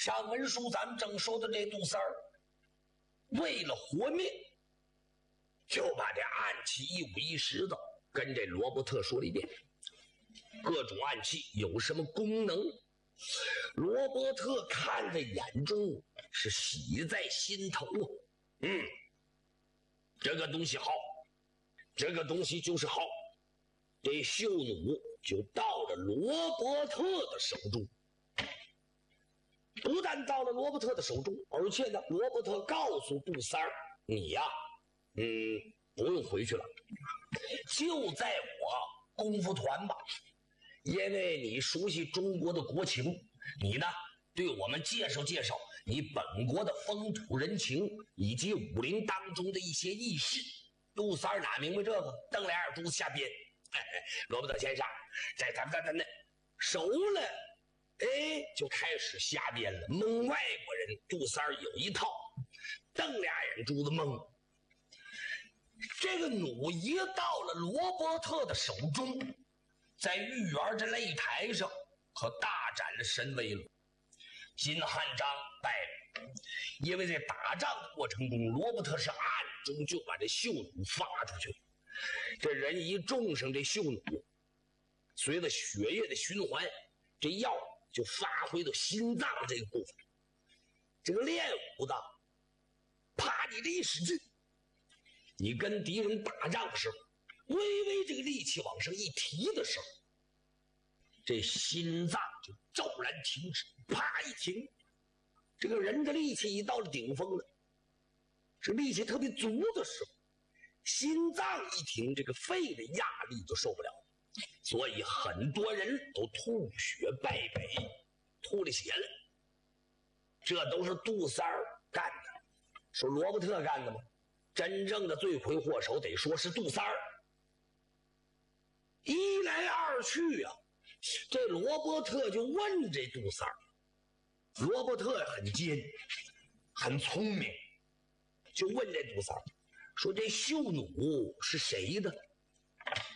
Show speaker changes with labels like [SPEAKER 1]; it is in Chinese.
[SPEAKER 1] 上文书咱们正说的这杜三儿，为了活命，就把这暗器一五一十的跟这罗伯特说了一遍。各种暗器有什么功能？罗伯特看在眼中，是喜在心头啊。这个东西好，这个东西就是好。这绣弩就到了罗伯特的手中。不但到了罗伯特的手中，而且呢，罗伯特告诉杜三儿：“你呀，不用回去了，就在我功夫团吧。因为你熟悉中国的国情，你呢对我们介绍介绍你本国的风土人情以及武林当中的一些轶事。”杜三儿哪明白这个，瞪俩眼珠子瞎编。罗伯特先生，在咱熟了。就开始瞎编了，蒙外国人。杜三儿有一套，瞪俩眼珠子蒙。这个弩一到了罗伯特的手中，在御园这擂台上可大展了神威了。金汉章败了，因为在打仗的过程中，罗伯特是暗中就把这绣弩发出去了。这人一中上这绣弩，随着血液的循环，这药就发挥到心脏这个部分。这个练武的，怕你这一使劲，你跟敌人打仗的时候，微微这个力气往上一提的时候，这心脏就骤然停止，啪一停。这个人的力气一到了顶峰了，这力气特别足的时候，心脏一停，这个肺的压力就受不了。所以很多人都吐血败北，吐了血了。这都是杜三儿干的，是罗伯特干的吗？真正的罪魁祸首得说是杜三儿。一来二去啊，这罗伯特就问这杜三儿。罗伯特很尖，很聪明，就问这杜三儿说：“这绣弩是谁的？”